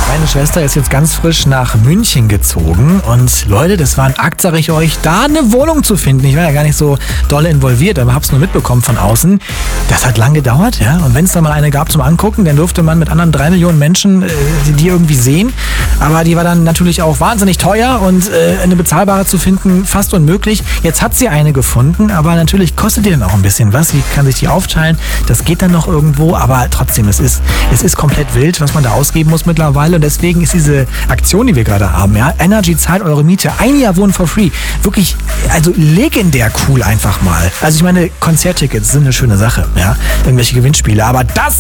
Meine Schwester ist jetzt ganz frisch nach München gezogen und Leute, das war ein Akt, sag ich euch, da eine Wohnung zu finden. Ich war ja gar nicht so doll involviert, aber hab's nur mitbekommen von außen. Das hat lang gedauert, ja. Und wenn es da mal eine gab zum Angucken, dann durfte man mit anderen 3 Millionen Menschen die irgendwie sehen. Aber die war dann natürlich auch wahnsinnig teuer und eine bezahlbare zu finden fast unmöglich. Jetzt hat sie eine gefunden, aber natürlich kostet die dann auch ein bisschen was. Sie kann sich die aufteilen. Das geht dann noch irgendwo, aber trotzdem, es ist komplett wild, was man da ausgeben muss mittlerweile. Und deswegen ist diese Aktion, die wir gerade haben, ja, Energy zahlt eure Miete, 1 Jahr Wohnen for free. Wirklich, also legendär cool einfach mal. Also ich meine, Konzerttickets sind eine schöne Sache, ja, irgendwelche Gewinnspiele, aber das